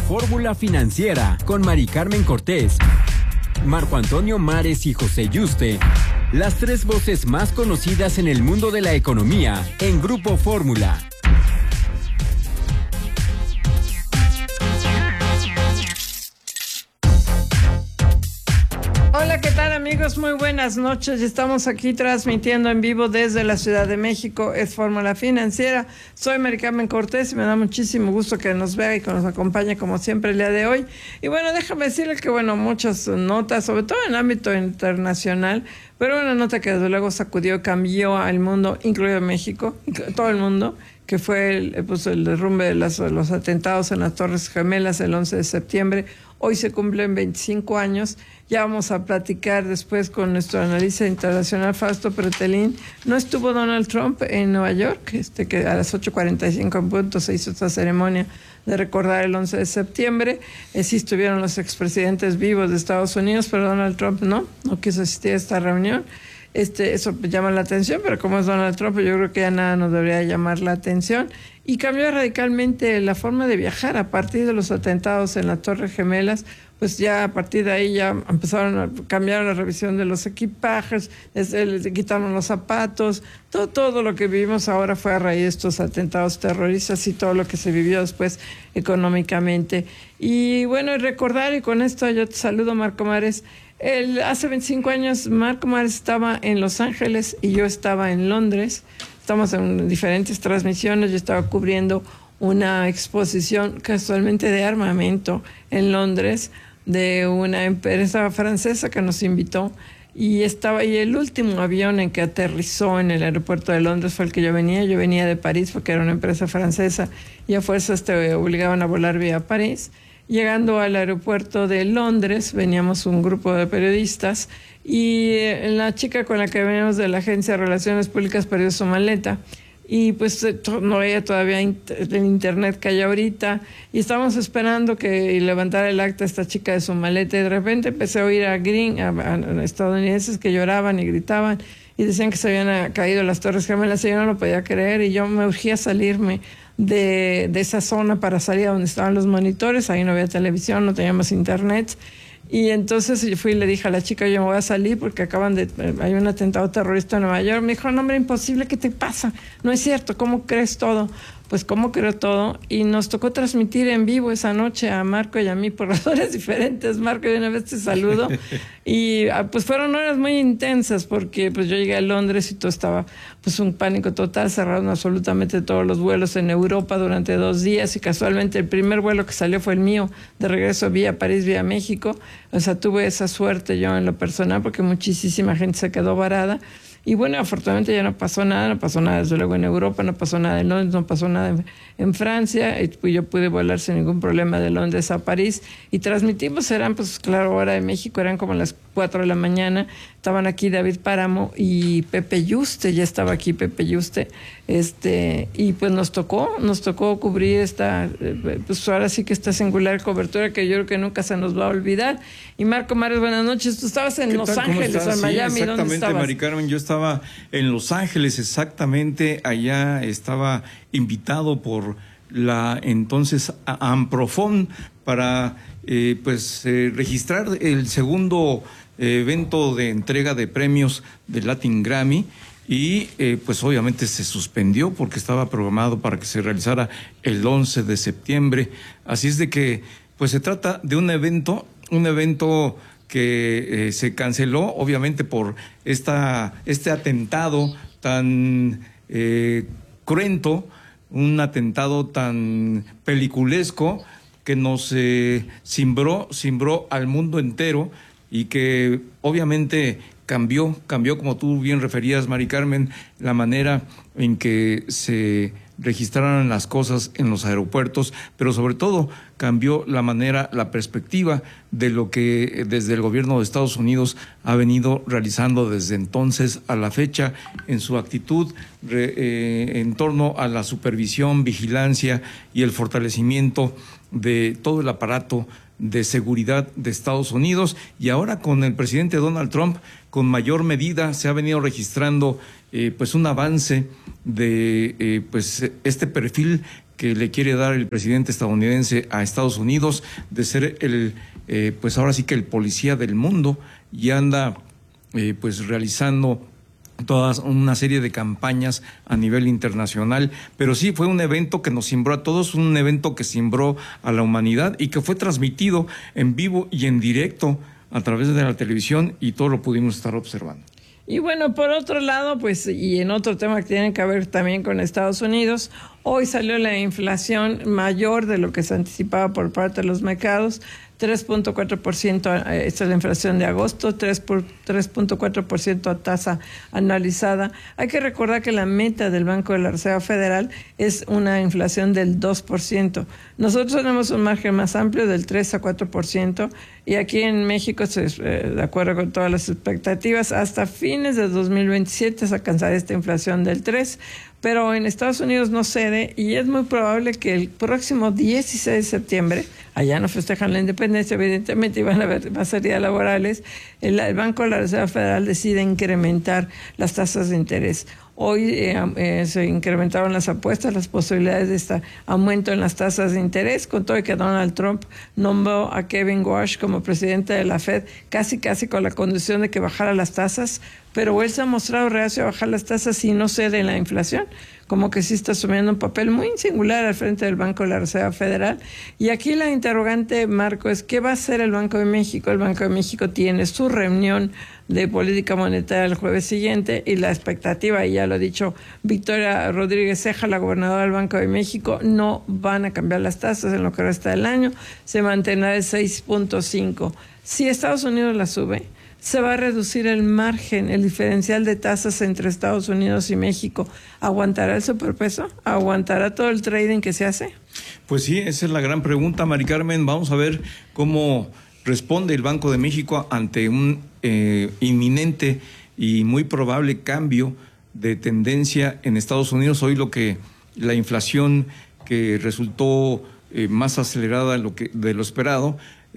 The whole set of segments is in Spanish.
Fórmula Financiera con Mari Carmen Cortés, Marco Antonio Mares y José Yuste, las tres voces más conocidas en el mundo de la economía en Grupo Fórmula. Hola, ¿qué tal amigos? Muy buenas noches. Estamos aquí transmitiendo en vivo desde la Ciudad de México. Es Fórmula Financiera. Soy Mari Carmen Cortés y me da muchísimo gusto que nos vea y que nos acompañe como siempre el día de hoy. Y bueno, déjame decirle que muchas notas, sobre todo en el ámbito internacional, pero una nota que desde luego sacudió y cambió al mundo, incluido México, todo el mundo, que fue el derrumbe de los atentados en las Torres Gemelas el 11 de septiembre. Hoy se cumplen 25 años. Ya vamos a platicar después con nuestro analista internacional, Fausto Pretelín. No estuvo Donald Trump en Nueva York, que a las 8:45 en punto se hizo esta ceremonia de recordar el 11 de septiembre. Sí estuvieron los expresidentes vivos de Estados Unidos, pero Donald Trump no quiso asistir a esta reunión. Eso llama la atención, pero como es Donald Trump, yo creo que ya nada nos debería llamar la atención. Y cambió radicalmente la forma de viajar a partir de los atentados en las Torres Gemelas. Pues ya a partir de ahí ya cambiaron la revisión de los equipajes, les quitaron los zapatos, todo lo que vivimos ahora fue a raíz de estos atentados terroristas y todo lo que se vivió después económicamente. Y bueno, recordar, y con esto yo te saludo, Marco Mares. Hace 25 años Marco Mares estaba en Los Ángeles y yo estaba en Londres. Estamos en diferentes transmisiones. Yo estaba cubriendo una exposición casualmente de armamento en Londres de una empresa francesa que nos invitó, y estaba ahí el último avión en que aterrizó en el aeropuerto de Londres fue el que yo venía de París porque era una empresa francesa y a fuerzas te obligaban a volar vía París. Llegando al aeropuerto de Londres veníamos un grupo de periodistas y la chica con la que veníamos de la Agencia de Relaciones Públicas perdió su maleta. Y pues no había todavía el internet que hay ahorita, y estábamos esperando que levantara el acta esta chica de su maleta, y de repente empecé a oír a estadounidenses que lloraban y gritaban y decían que se habían caído las Torres Gemelas, y yo no lo podía creer, y yo me urgía salirme de esa zona para salir a donde estaban los monitores. Ahí no había televisión, no teníamos internet. Y entonces yo fui y le dije a la chica, yo me voy a salir porque hay un atentado terrorista en Nueva York. Me dijo, no, hombre, imposible, ¿qué te pasa? No es cierto, ¿cómo crees todo? Pues cómo creo todo. Y nos tocó transmitir en vivo esa noche a Marco y a mí por razones diferentes. Marco, de una vez te saludo. Y pues fueron horas muy intensas porque pues yo llegué a Londres y todo estaba pues un pánico total. Cerraron absolutamente todos los vuelos en Europa durante 2 días, y casualmente el primer vuelo que salió fue el mío, de regreso vía París, vía México. O sea, tuve esa suerte yo en lo personal porque muchísima gente se quedó varada. Y bueno, afortunadamente ya no pasó nada desde luego en Europa, no pasó nada en Londres, no pasó nada en Francia, y pues yo pude volar sin ningún problema de Londres a París, y transmitimos, eran pues claro, hora de México, eran como las 4 de la mañana, estaban aquí David Páramo y Pepe Yuste, ya estaba aquí Pepe Yuste, y pues nos tocó cubrir pues ahora sí que esta singular cobertura que yo creo que nunca se nos va a olvidar. Y Marco Mares, buenas noches. Tú estabas en Los Ángeles o en Miami. Sí, exactamente, ¿dónde estabas? Mari Carmen, yo estaba en Los Ángeles, exactamente, allá estaba invitado por la entonces Amprofon para registrar el segundo evento de entrega de premios de Latin Grammy, y pues obviamente se suspendió porque estaba programado para que se realizara el 11 de septiembre. Así es de que pues se trata de un evento que se canceló obviamente por este atentado tan cruento, un atentado tan peliculesco que nos cimbró al mundo entero, y que obviamente cambió, como tú bien referías, Mari Carmen, la manera en que se registraron las cosas en los aeropuertos, pero sobre todo cambió la perspectiva de lo que desde el gobierno de Estados Unidos ha venido realizando desde entonces a la fecha en su actitud en torno a la supervisión, vigilancia y el fortalecimiento de todo el aparato de seguridad de Estados Unidos. Y ahora con el presidente Donald Trump, con mayor medida se ha venido registrando pues un avance de este perfil que le quiere dar el presidente estadounidense a Estados Unidos de ser pues ahora sí que el policía del mundo, y anda pues realizando toda una serie de campañas a nivel internacional. Pero sí, fue un evento que nos cimbró a todos, un evento que cimbró a la humanidad y que fue transmitido en vivo y en directo a través de la televisión, y todo lo pudimos estar observando. Y bueno, por otro lado, pues, y en otro tema que tiene que ver también con Estados Unidos, hoy salió la inflación mayor de lo que se anticipaba por parte de los mercados, 3.4%, esta es la inflación de agosto, 3.4% a tasa anualizada. Hay que recordar que la meta del Banco de la Reserva Federal es una inflación del 2%. Nosotros tenemos un margen más amplio del 3 a 4%, y aquí en México, de acuerdo con todas las expectativas, hasta fines de 2027 se alcanzará esta inflación del 3%. Pero en Estados Unidos no cede, y es muy probable que el próximo 16 de septiembre, allá no festejan la independencia, evidentemente, y van a haber más días laborales, el Banco de la Reserva Federal decide incrementar las tasas de interés. Hoy se incrementaron las apuestas, las posibilidades de este aumento en las tasas de interés, con todo y que Donald Trump nombró a Kevin Warsh como presidente de la Fed, casi con la condición de que bajara las tasas, pero él se ha mostrado reacio a bajar las tasas y no cede en la inflación, como que sí está asumiendo un papel muy singular al frente del Banco de la Reserva Federal. Y aquí la interrogante, Marco, es ¿qué va a hacer el Banco de México? El Banco de México tiene su reunión de política monetaria el jueves siguiente, y la expectativa, y ya lo ha dicho Victoria Rodríguez Ceja, la gobernadora del Banco de México, no van a cambiar las tasas en lo que resta del año, se mantendrá de 6.5. Si Estados Unidos la sube, se va a reducir el margen, el diferencial de tasas entre Estados Unidos y México. ¿Aguantará el superpeso? ¿Aguantará todo el trading que se hace? Pues sí, esa es la gran pregunta, Mari Carmen. Vamos a ver cómo responde el Banco de México ante un inminente y muy probable cambio de tendencia en Estados Unidos. Hoy la inflación que resultó más acelerada de lo esperado,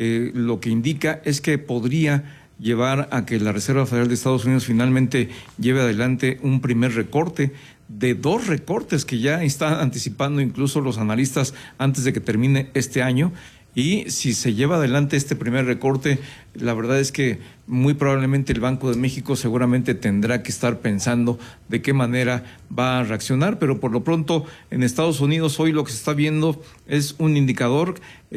lo que indica es que podría llevar a que la Reserva Federal de Estados Unidos finalmente lleve adelante un primer recorte, de 2 recortes que ya están anticipando incluso los analistas antes de que termine este año. Y si se lleva adelante este primer recorte, la verdad es que muy probablemente el Banco de México seguramente tendrá que estar pensando de qué manera va a reaccionar, pero por lo pronto en Estados Unidos hoy lo que se está viendo es un indicador,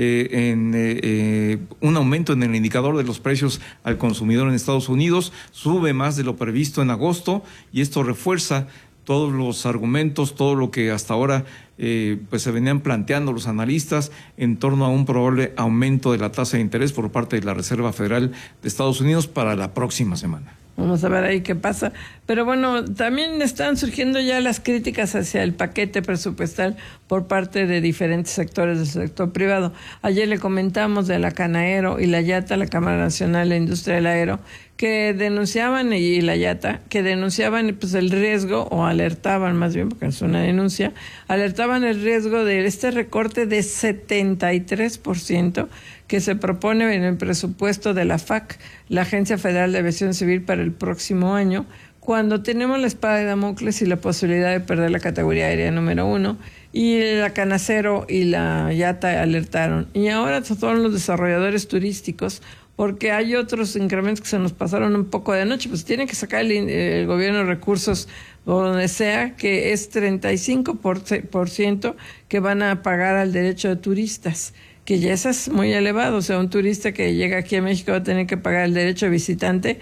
un aumento en el indicador de los precios al consumidor en Estados Unidos, sube más de lo previsto en agosto, y esto refuerza todos los argumentos, todo lo que hasta ahora pues se venían planteando los analistas en torno a un probable aumento de la tasa de interés por parte de la Reserva Federal de Estados Unidos para la próxima semana. Vamos a ver ahí qué pasa. Pero bueno, también están surgiendo ya las críticas hacia el paquete presupuestal por parte de diferentes sectores del sector privado. Ayer le comentamos de la Canaero y la IATA, la Cámara Nacional de Industria del Aero, que denunciaban, y la IATA, que denunciaban pues el riesgo, o alertaban más bien, porque es una denuncia, alertaban el riesgo de este recorte de 73% que se propone en el presupuesto de la FAC, la Agencia Federal de Aviación Civil, para el próximo año, cuando tenemos la espada de Damocles y la posibilidad de perder la categoría aérea número 1, y la Canacero y la IATA alertaron. Y ahora todos los desarrolladores turísticos, porque hay otros incrementos que se nos pasaron un poco de noche, pues tiene que sacar el gobierno recursos donde sea, que es 35% que van a pagar al derecho de turistas, que ya eso es muy elevado. O sea, un turista que llega aquí a México va a tener que pagar el derecho de visitante,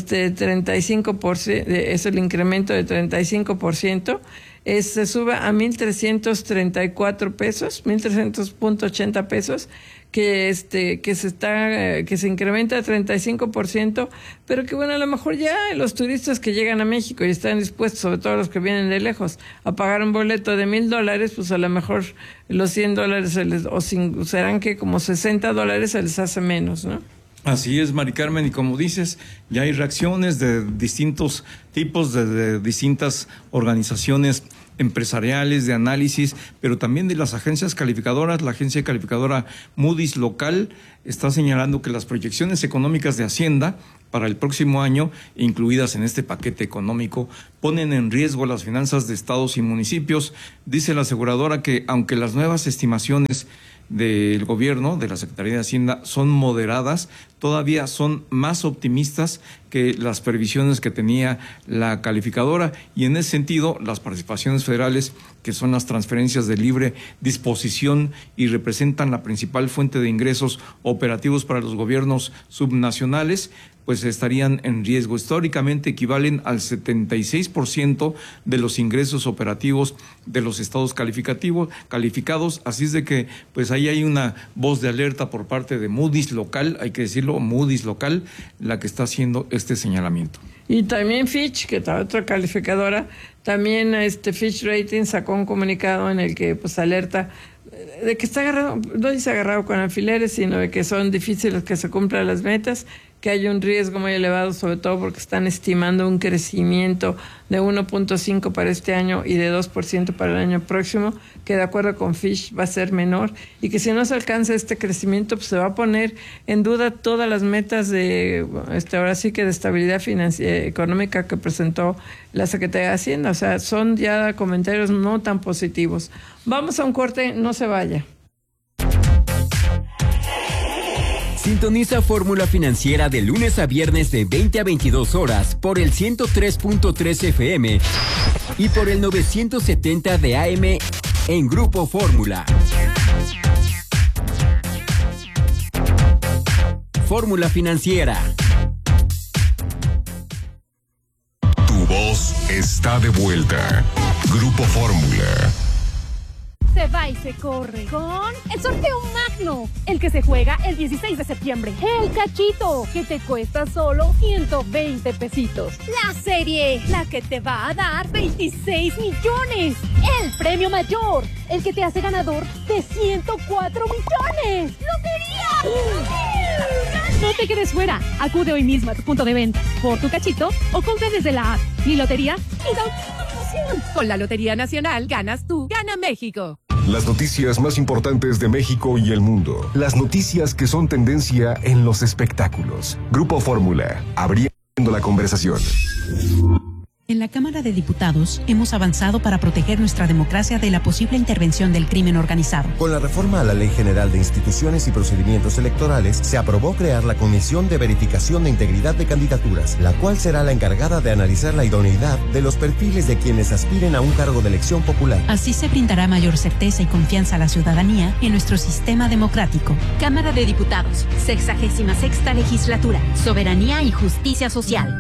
35%, es el incremento de 35%, se sube a 1,334 pesos, 1,300.80 pesos, que se incrementa a 35%, pero que bueno, a lo mejor ya los turistas que llegan a México y están dispuestos, sobre todo los que vienen de lejos, a pagar un boleto de $1,000, pues a lo mejor los $100 serán que como $60 se les hace menos, ¿no? Así es, Mari Carmen, y como dices, ya hay reacciones de distintos tipos, de distintas organizaciones empresariales, de análisis, pero también de las agencias calificadoras. La agencia calificadora Moody's local está señalando que las proyecciones económicas de Hacienda para el próximo año, incluidas en este paquete económico, ponen en riesgo las finanzas de estados y municipios. Dice la aseguradora que aunque las nuevas estimaciones del gobierno, de la Secretaría de Hacienda, son moderadas, todavía son más optimistas que las previsiones que tenía la calificadora, y en ese sentido las participaciones federales, que son las transferencias de libre disposición y representan la principal fuente de ingresos operativos para los gobiernos subnacionales, pues estarían en riesgo. Históricamente equivalen al 76% de los ingresos operativos de los estados calificados, así es de que pues ahí hay una voz de alerta por parte de Moody's local, hay que decirlo, Moody's local, la que está haciendo este señalamiento. Y también Fitch, que está otra calificadora, también Fitch Rating sacó un comunicado en el que pues alerta de que está agarrado, no dice agarrado con alfileres, sino de que son difíciles que se cumplan las metas, que hay un riesgo muy elevado, sobre todo porque están estimando un crecimiento de 1.5 para este año y de 2% para el año próximo, que de acuerdo con Fitch va a ser menor, y que si no se alcanza este crecimiento, pues se va a poner en duda todas las metas de, ahora sí que de estabilidad financiera, económica que presentó la Secretaría de Hacienda. O sea, son ya comentarios no tan positivos. Vamos a un corte, no se vaya. Sintoniza Fórmula Financiera de lunes a viernes de 20 a 22 horas por el 103.3 FM y por el 970 de AM en Grupo Fórmula. Fórmula Financiera. Tu voz está de vuelta. Grupo Fórmula. Se va y se corre con el sorteo magno, el que se juega el 16 de septiembre. El cachito, que te cuesta solo 120 pesitos. La serie, la que te va a dar 26 millones. El premio mayor, el que te hace ganador de 104 millones. ¡Lotería! No te quedes fuera. Acude hoy mismo a tu punto de venta por tu cachito o compra desde la app. Mi lotería y da una emoción. Con la Lotería Nacional ganas tú, gana México. Las noticias más importantes de México y el mundo. Las noticias que son tendencia en los espectáculos. Grupo Fórmula, abriendo la conversación. En la Cámara de Diputados hemos avanzado para proteger nuestra democracia de la posible intervención del crimen organizado. Con la reforma a la Ley General de Instituciones y Procedimientos Electorales, se aprobó crear la Comisión de Verificación de Integridad de Candidaturas, la cual será la encargada de analizar la idoneidad de los perfiles de quienes aspiren a un cargo de elección popular. Así se brindará mayor certeza y confianza a la ciudadanía en nuestro sistema democrático. Cámara de Diputados, 66ª Legislatura, Soberanía y Justicia Social.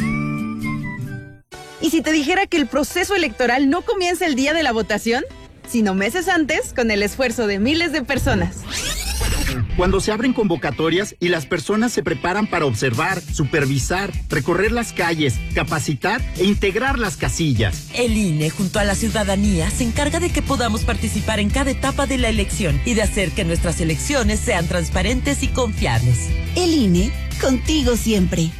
¿Y si te dijera que el proceso electoral no comienza el día de la votación, sino meses antes, con el esfuerzo de miles de personas? Cuando se abren convocatorias y las personas se preparan para observar, supervisar, recorrer las calles, capacitar e integrar las casillas. El INE, junto a la ciudadanía, se encarga de que podamos participar en cada etapa de la elección y de hacer que nuestras elecciones sean transparentes y confiables. El INE, contigo siempre.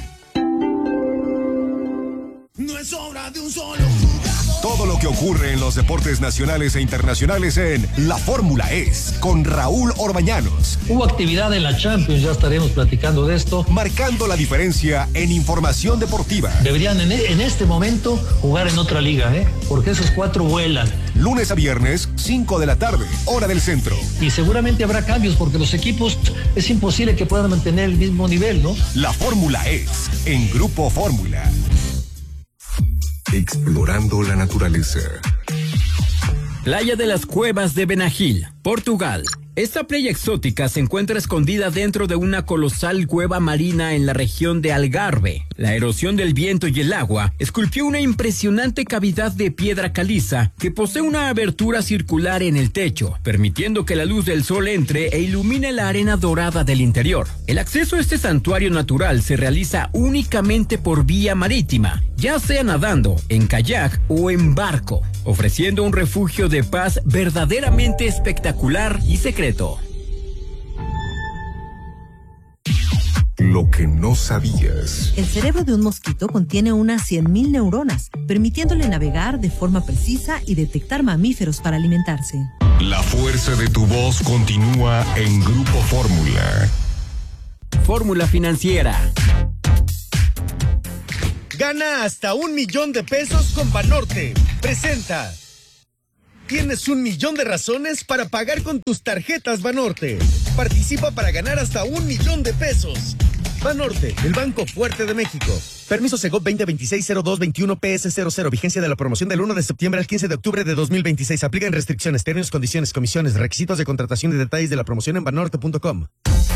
No es obra de un solo jugador. Todo lo que ocurre en los deportes nacionales e internacionales en La Fórmula Es, con Raúl Orbañanos. Hubo actividad en la Champions, ya estaremos platicando de esto. Marcando la diferencia en información deportiva. Deberían en este momento jugar en otra liga, porque esos 4 vuelan. Lunes a viernes, 5 de la tarde, hora del centro. Y seguramente habrá cambios porque los equipos es imposible que puedan mantener el mismo nivel, ¿no? La Fórmula Es, en Grupo Fórmula. Explorando la naturaleza. Playa de las Cuevas de Benagil, Portugal. Esta playa exótica se encuentra escondida dentro de una colosal cueva marina en la región de Algarve. La erosión del viento y el agua esculpió una impresionante cavidad de piedra caliza que posee una abertura circular en el techo, permitiendo que la luz del sol entre e ilumine la arena dorada del interior. El acceso a este santuario natural se realiza únicamente por vía marítima, ya sea nadando, en kayak o en barco, ofreciendo un refugio de paz verdaderamente espectacular y secreto. Lo que no sabías. El cerebro de un mosquito contiene unas 100.000 neuronas, permitiéndole navegar de forma precisa y detectar mamíferos para alimentarse. La fuerza de tu voz continúa en Grupo Fórmula. Fórmula Financiera. Gana hasta $1,000,000 con Banorte. Presenta. Tienes 1,000,000 de razones para pagar con tus tarjetas Banorte. Participa para ganar hasta $1,000,000. Banorte, el banco fuerte de México. Permiso Segov 2026-0221 PS00. Vigencia de la promoción del 1 de septiembre al 15 de octubre de 2026. Aplican restricciones, términos, condiciones, comisiones, requisitos de contratación y detalles de la promoción en banorte.com.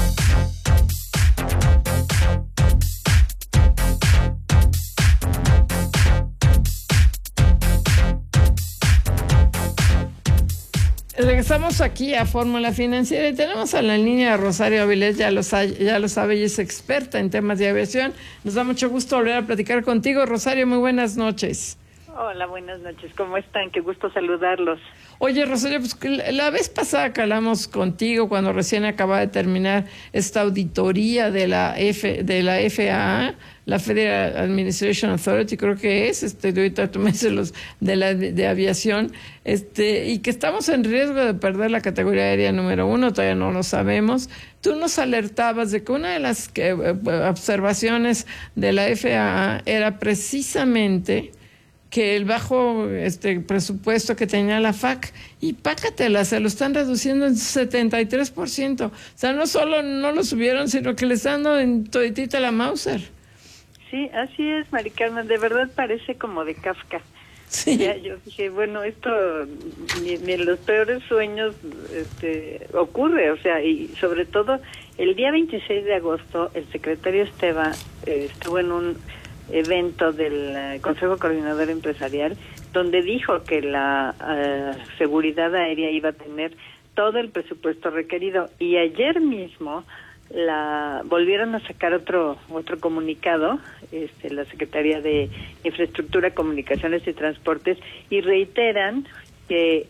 Regresamos aquí a Fórmula Financiera y tenemos a la línea a Rosario Avilés, ya lo sabe, ella es experta en temas de aviación. Nos da mucho gusto volver a platicar contigo. Rosario, muy buenas noches. Hola, buenas noches, ¿cómo están? Qué gusto saludarlos. Oye, Rosario, pues la vez pasada que hablamos contigo, cuando recién acaba de terminar esta auditoría de la FAA, la Federal Administration Authority, creo que es, ahorita tú me dices los de aviación, y que estamos en riesgo de perder la categoría aérea número 1, todavía no lo sabemos. Tú nos alertabas de que una de las observaciones de la FAA era precisamente que el bajo presupuesto que tenía la FAC, y pácatela, se lo están reduciendo en 73%. O sea, no solo no lo subieron, sino que le están dando en toditita la Mauser. Sí, así es, Mari Carmen, de verdad parece como de Kafka. Sí. Ya, yo dije, bueno, esto ni en los peores sueños ocurre, o sea, y sobre todo el día 26 de agosto el secretario Esteban estuvo en un evento del Consejo Coordinador Empresarial, donde dijo que la seguridad aérea iba a tener todo el presupuesto requerido, y ayer mismo volvieron a sacar otro comunicado, la Secretaría de Infraestructura, Comunicaciones y Transportes, y reiteran que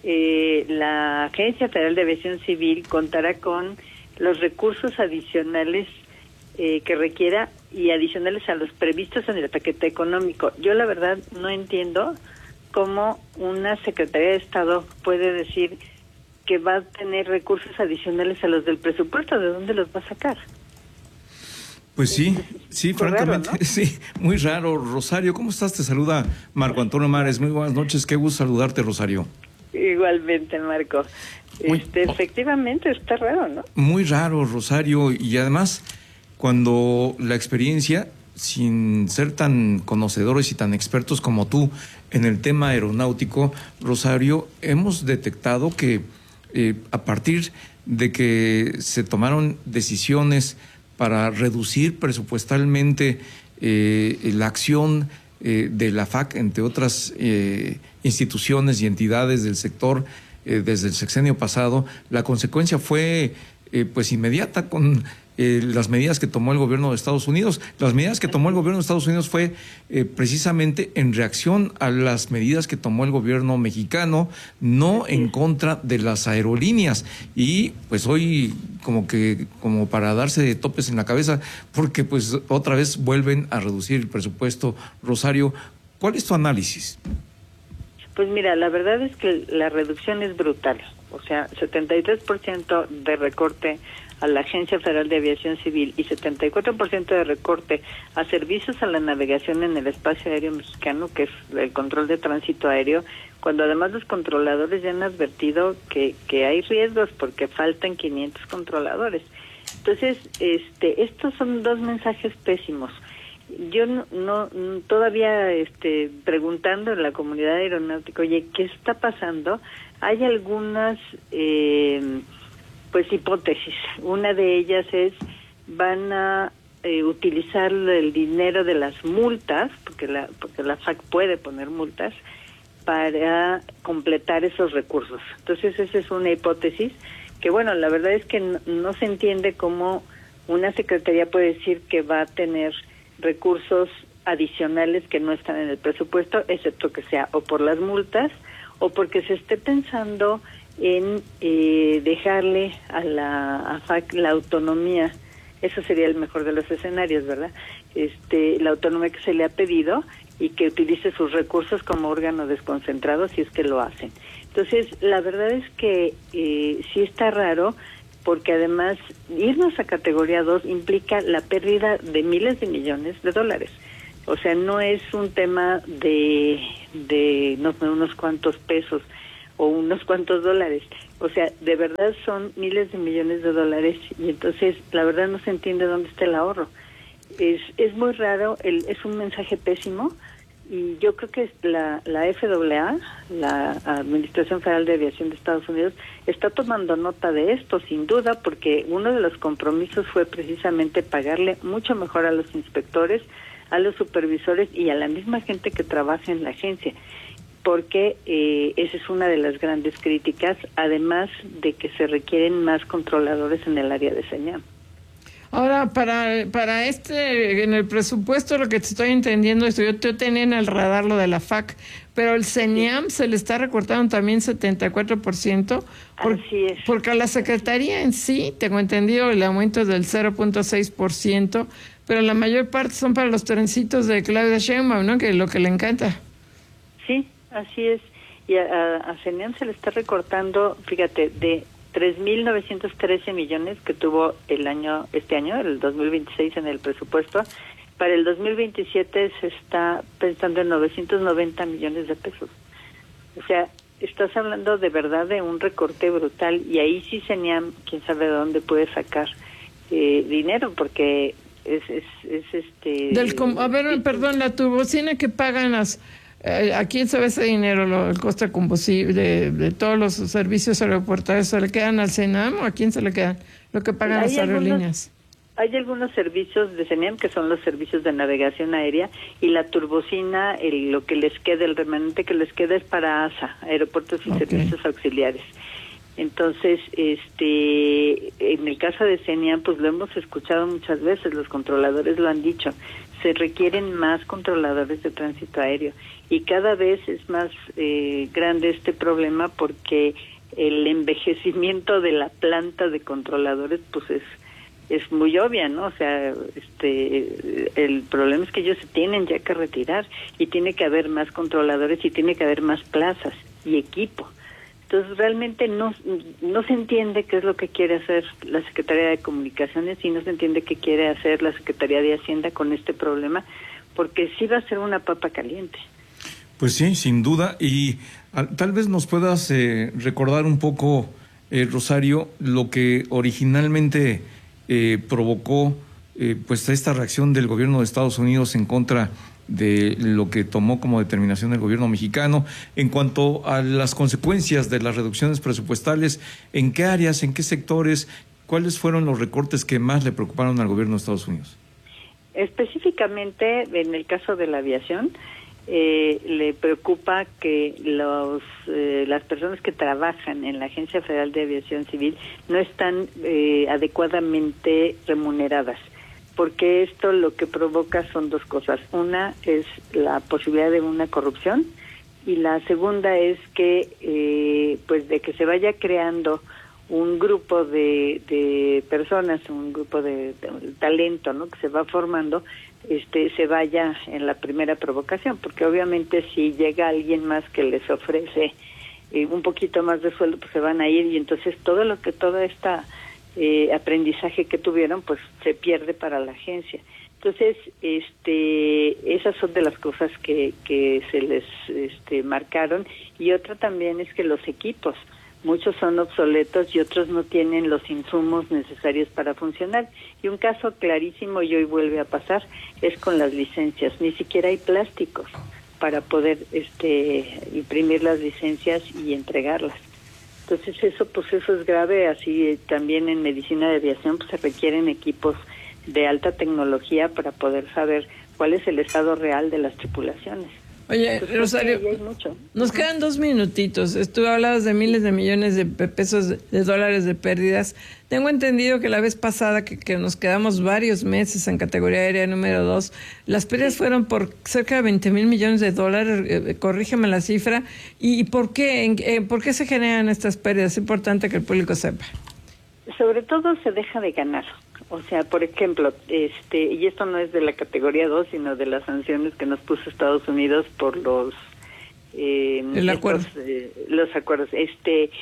la Agencia Federal de Aviación Civil contará con los recursos adicionales que requiera, y adicionales a los previstos en el paquete económico. Yo la verdad no entiendo cómo una Secretaría de Estado puede decir que va a tener recursos adicionales a los del presupuesto. ¿De dónde los va a sacar? Pues sí, francamente, raro, ¿no? Sí, muy raro. Rosario, ¿cómo estás? Te saluda Marco Antonio Mares. Muy buenas noches, qué gusto saludarte, Rosario. Igualmente, Marco. Efectivamente está raro, ¿no? Muy raro, Rosario, y además cuando la experiencia, sin ser tan conocedores y tan expertos como tú en el tema aeronáutico, Rosario, hemos detectado que a partir de que se tomaron decisiones para reducir presupuestalmente la acción de la FAC, entre otras instituciones y entidades del sector desde el sexenio pasado, la consecuencia fue pues inmediata con las medidas que tomó el gobierno de Estados Unidos. Las medidas que tomó el gobierno de Estados Unidos fue precisamente en reacción a las medidas que tomó el gobierno mexicano, no en contra de las aerolíneas. Y pues hoy como para darse de topes en la cabeza, porque pues otra vez vuelven a reducir el presupuesto. Rosario, ¿cuál es tu análisis? Pues mira, la verdad es que la reducción es brutal. O sea, 73% de recorte a la Agencia Federal de Aviación Civil y 74% de recorte a servicios a la navegación en el espacio aéreo mexicano, que es el control de tránsito aéreo, cuando además los controladores ya han advertido que hay riesgos porque faltan 500 controladores. Entonces, estos son dos mensajes pésimos. Yo no todavía preguntando en la comunidad aeronáutica, oye, ¿qué está pasando? Hay algunas pues hipótesis. Una de ellas es van a utilizar el dinero de las multas, porque la FAC puede poner multas para completar esos recursos. Entonces esa es una hipótesis que, bueno, la verdad es que no se entiende cómo una secretaría puede decir que va a tener recursos adicionales que no están en el presupuesto, excepto que sea o por las multas o porque se esté pensando en dejarle a la FAC la autonomía. Eso sería el mejor de los escenarios, ¿verdad? La autonomía que se le ha pedido y que utilice sus recursos como órgano desconcentrado si es que lo hacen. Entonces, la verdad es que sí está raro, porque además irnos a categoría 2 implica la pérdida de miles de millones de dólares. O sea, no es un tema de unos cuantos pesos o unos cuantos dólares. O sea, de verdad son miles de millones de dólares y entonces la verdad no se entiende dónde está el ahorro. Es muy raro, es un mensaje pésimo y yo creo que la FAA, la Administración Federal de Aviación de Estados Unidos, está tomando nota de esto sin duda, porque uno de los compromisos fue precisamente pagarle mucho mejor a los inspectores, a los supervisores y a la misma gente que trabaja en la agencia, porque esa es una de las grandes críticas, además de que se requieren más controladores en el área de CENIAM. Ahora, para en el presupuesto, lo que te estoy entendiendo, yo tenía en el radar lo de la FAC, pero el CENIAM se le está recortando también 74%. Así es. Porque a la Secretaría en sí, tengo entendido, el aumento es del 0.6%, pero la mayor parte son para los trencitos de Claudia Sheinbaum, ¿no? Que es lo que le encanta. Sí, así es. Y a CENIAM se le está recortando, fíjate, de 3.913 millones que tuvo este año, el 2026 en el presupuesto. Para el 2027 se está pensando en 990 millones de pesos. O sea, estás hablando de verdad de un recorte brutal y ahí sí CENIAM, quién sabe de dónde puede sacar dinero, porque es perdón, la turbocina que pagan ¿a quién se ve ese dinero, el coste de combustible, de todos los servicios aeroportuarios? ¿Se le quedan al CENIAM o a quién se le quedan lo que pagan las aerolíneas? Hay algunos servicios de CENIAM que son los servicios de navegación aérea y la turbocina, lo que les queda, el remanente que les queda es para ASA, Aeropuertos y Servicios Auxiliares. Entonces, en el caso de CENIAM, pues lo hemos escuchado muchas veces, los controladores lo han dicho, se requieren más controladores de tránsito aéreo y cada vez es más grande este problema porque el envejecimiento de la planta de controladores pues es muy obvia, ¿no? O sea, el problema es que ellos se tienen ya que retirar y tiene que haber más controladores y tiene que haber más plazas y equipo. Entonces realmente no se entiende qué es lo que quiere hacer la Secretaría de Comunicaciones y no se entiende qué quiere hacer la Secretaría de Hacienda con este problema, porque sí va a ser una papa caliente. Pues sí, sin duda, y tal vez nos puedas recordar un poco, Rosario, lo que originalmente provocó pues esta reacción del gobierno de Estados Unidos en contra de lo que tomó como determinación el gobierno mexicano en cuanto a las consecuencias de las reducciones presupuestales, en qué áreas, en qué sectores, cuáles fueron los recortes que más le preocuparon al gobierno de Estados Unidos. Específicamente en el caso de la aviación, le preocupa que las personas que trabajan en la Agencia Federal de Aviación Civil no están adecuadamente remuneradas, porque esto lo que provoca son dos cosas. Una es la posibilidad de una corrupción y la segunda es que pues de que se vaya creando un grupo de personas, un grupo de talento, ¿no? Que se va formando, se vaya en la primera provocación, porque obviamente si llega alguien más que les ofrece un poquito más de sueldo, pues se van a ir y entonces toda esta aprendizaje que tuvieron, pues se pierde para la agencia. Entonces, esas son de las cosas que se les marcaron, y otra también es que los equipos, muchos son obsoletos y otros no tienen los insumos necesarios para funcionar. Y un caso clarísimo, y hoy vuelve a pasar, es con las licencias. Ni siquiera hay plásticos para poder imprimir las licencias y entregarlas. Entonces eso es grave. Así también en medicina de aviación pues se requieren equipos de alta tecnología para poder saber cuál es el estado real de las tripulaciones. Oye, Entonces, Rosario, nos quedan 2 minutitos. Tú hablabas de miles de millones de pesos, de dólares de pérdidas. Tengo entendido que la vez pasada que nos quedamos varios meses en categoría aérea número 2, las pérdidas fueron por cerca de 20,000 millones de dólares. Corrígeme la cifra. ¿Y por qué? ¿Por qué se generan estas pérdidas? Es importante que el público sepa. Sobre todo se deja de ganar. O sea, por ejemplo, y esto no es de la categoría 2, sino de las sanciones que nos puso Estados Unidos por los acuerdos.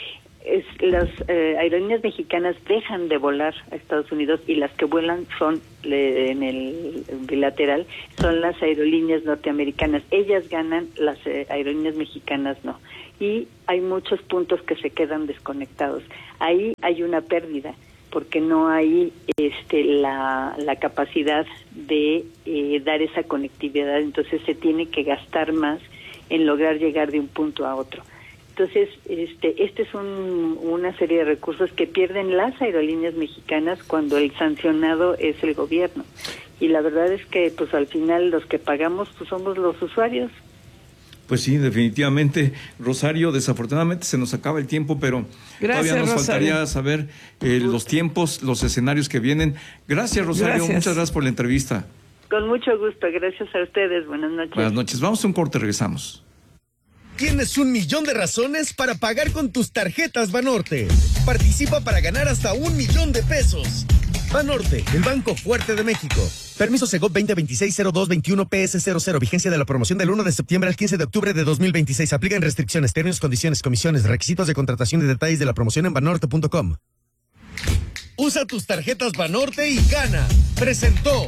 las aerolíneas mexicanas dejan de volar a Estados Unidos y las que vuelan son en el bilateral, son las aerolíneas norteamericanas. Ellas ganan, las aerolíneas mexicanas no. Y hay muchos puntos que se quedan desconectados. Ahí hay una pérdida, porque no hay la capacidad de dar esa conectividad, entonces se tiene que gastar más en lograr llegar de un punto a otro. Entonces, este es una serie de recursos que pierden las aerolíneas mexicanas cuando el sancionado es el gobierno. Y la verdad es que, pues al final los que pagamos pues somos los usuarios. Pues sí, definitivamente, Rosario, desafortunadamente se nos acaba el tiempo, pero todavía nos faltaría saber los tiempos, los escenarios que vienen. Gracias, Rosario, muchas gracias por la entrevista. Con mucho gusto, gracias a ustedes, buenas noches. Buenas noches, vamos a un corte, regresamos. Tienes 1,000,000 de razones para pagar con tus tarjetas Banorte. Participa para ganar hasta 1,000,000 de pesos. Banorte, el Banco Fuerte de México. Permiso Segov 2026-0221 PS00. Vigencia de la promoción del 1 de septiembre al 15 de octubre de 2026. Aplican restricciones, términos, condiciones, comisiones, requisitos de contratación y detalles de la promoción en banorte.com. Usa tus tarjetas Banorte y gana. Presentó.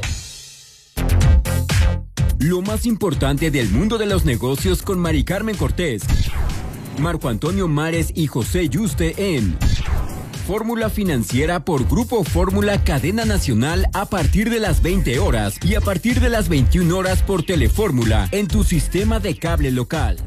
Lo más importante del mundo de los negocios con Mari Carmen Cortés, Marco Antonio Mares y José Yuste en Fórmula Financiera por Grupo Fórmula Cadena Nacional a partir de las 20 horas y a partir de las 21 horas por Telefórmula en tu sistema de cable local.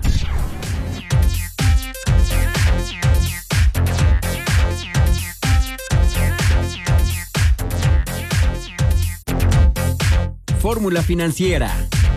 Fórmula Financiera.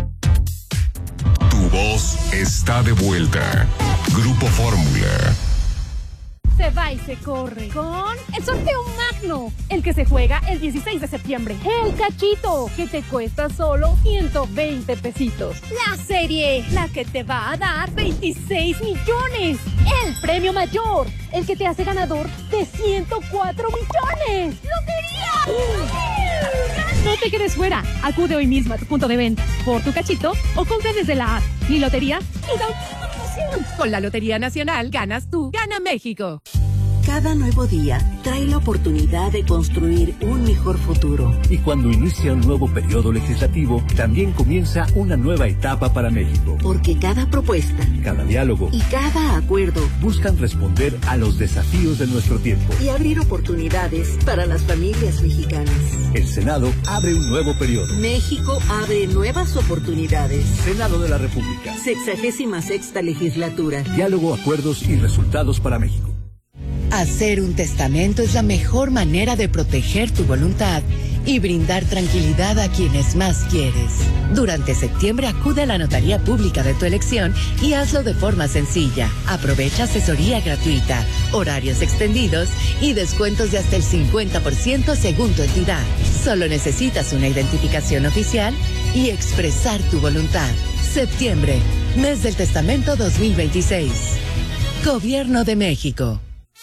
Tu voz está de vuelta. Grupo Fórmula. Se va y se corre con el sorteo magno, el que se juega el 16 de septiembre. El cachito, que te cuesta solo 120 pesitos. La serie, la que te va a dar 26 millones. El premio mayor, el que te hace ganador de 104 millones. ¡Lotería! No te quedes fuera. Acude hoy mismo a tu punto de venta por tu cachito o compra desde la app. Mi lotería y da una promoción. Con la Lotería Nacional ganas tú, gana México. Cada nuevo día trae la oportunidad de construir un mejor futuro. Y cuando inicia un nuevo periodo legislativo, también comienza una nueva etapa para México. Porque cada propuesta, cada diálogo y cada acuerdo buscan responder a los desafíos de nuestro tiempo y abrir oportunidades para las familias mexicanas. El Senado abre un nuevo periodo. México abre nuevas oportunidades. Senado de la República. 66ª legislatura. Diálogo, acuerdos y resultados para México. Hacer un testamento es la mejor manera de proteger tu voluntad y brindar tranquilidad a quienes más quieres. Durante septiembre acude a la notaría pública de tu elección y hazlo de forma sencilla. Aprovecha asesoría gratuita, horarios extendidos y descuentos de hasta el 50% según tu entidad. Solo necesitas una identificación oficial y expresar tu voluntad. Septiembre, mes del testamento 2026. Gobierno de México.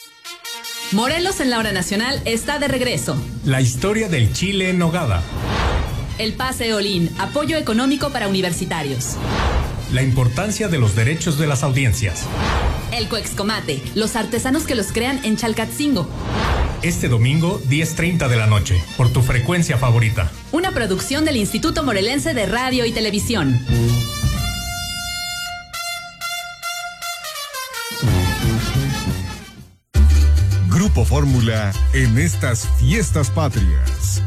Morelos en la hora nacional está de regreso. La historia del chile en nogada. El pase Olin, apoyo económico para universitarios. La importancia de los derechos de las audiencias. El Coexcomate, los artesanos que los crean en Chalcatzingo. Este domingo, 10:30 de la noche, por tu frecuencia favorita. Una producción del Instituto Morelense de Radio y Televisión. Grupo Fórmula en estas fiestas patrias.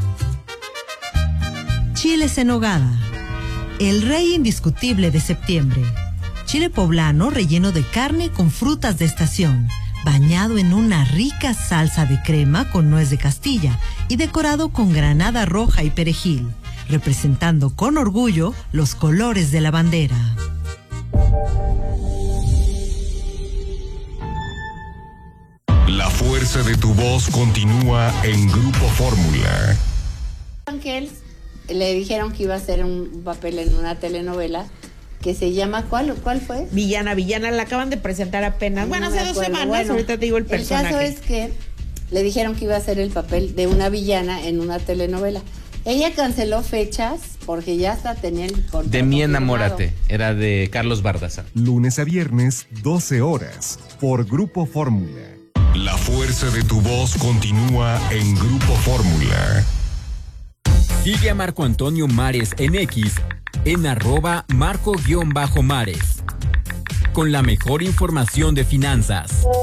Chiles en nogada. El rey indiscutible de septiembre. Chile poblano relleno de carne con frutas de estación, bañado en una rica salsa de crema con nuez de Castilla y decorado con granada roja y perejil, representando con orgullo los colores de la bandera. La fuerza de tu voz continúa en Grupo Fórmula. Ángel le dijeron que iba a hacer un papel en una telenovela que se llama, ¿cuál fue? Villana, la acaban de presentar apenas. Bueno, hace 2 semanas, ahorita te digo el personaje. El caso es que le dijeron que iba a hacer el papel de una villana en una telenovela. Ella canceló fechas porque ya hasta tenía el contrato. De mí enamórate, era de Carlos Bardazán. Lunes a viernes, 12 horas, por Grupo Fórmula. La fuerza de tu voz continúa en Grupo Fórmula. Sigue a Marco Antonio Mares en X, en @Marco-Mares. Con la mejor información de finanzas.